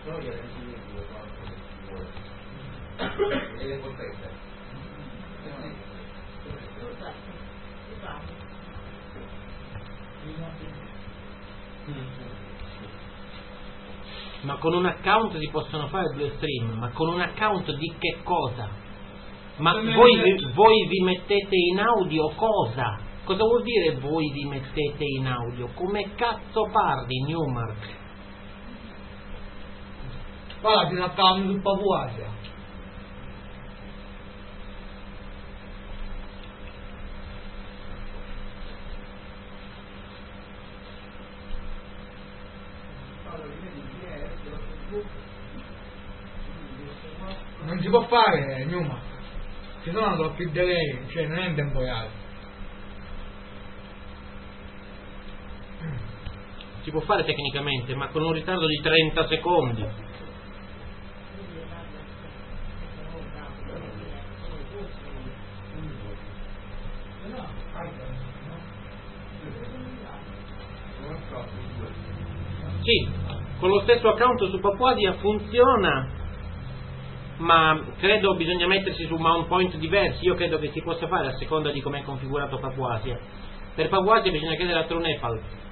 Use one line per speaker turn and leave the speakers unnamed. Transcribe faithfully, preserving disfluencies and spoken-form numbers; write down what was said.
Ma con un account si possono fare due stream, ma con un account di che cosa? Ma voi, vi- voi vi mettete in audio cosa? Cosa vuol dire voi vi mettete in audio? Come cazzo parli, Newmark?
Guarda, ti l'account su Papuasia. Non si può fare, Newman. Ci sono troppi delay, cioè non è in tempo reale.
Si può fare tecnicamente, ma con un ritardo di trenta secondi. Sì, con lo stesso account su Papuasia funziona, ma credo bisogna mettersi su mount point diversi. Io credo che si possa fare a seconda di come è configurato Papuasia. Per Papuasia bisogna chiedere a TrueNepal.